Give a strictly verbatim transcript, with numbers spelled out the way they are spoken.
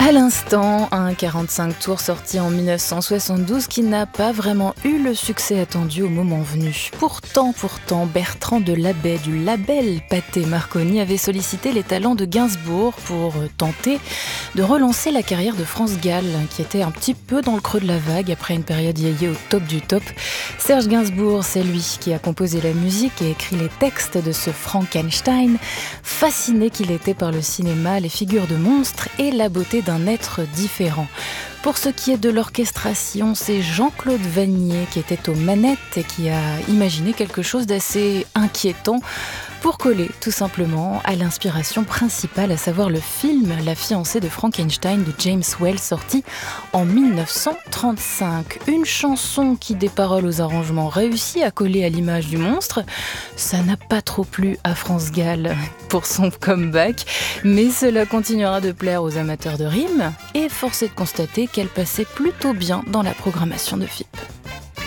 À l'instant, un quarante-cinq tours sorti en mille neuf cent soixante-douze qui n'a pas vraiment eu le succès attendu au moment venu. Pourtant, pourtant, Bertrand de Labbé du label Pathé Marconi avait sollicité les talents de Gainsbourg pour tenter de relancer la carrière de France Gall, qui était un petit peu dans le creux de la vague après une période yéyé au top du top. Serge Gainsbourg, c'est lui qui a composé la musique et écrit les textes de ce Frankenstein, fasciné qu'il était par le cinéma, les figures de monstres et la beauté d'un être différent. Pour ce qui est de l'orchestration, c'est Jean-Claude Vannier qui était aux manettes et qui a imaginé quelque chose d'assez inquiétant pour coller tout simplement à l'inspiration principale, à savoir le film La fiancée de Frankenstein de James Whale, sorti en mille neuf cent trente-cinq. Une chanson qui, des paroles aux arrangements, réussit à coller à l'image du monstre. Ça n'a pas trop plu à France Gall pour son comeback, mais cela continuera de plaire aux amateurs de rimes et force est de constater qu'elle passait plutôt bien dans la programmation de F I P.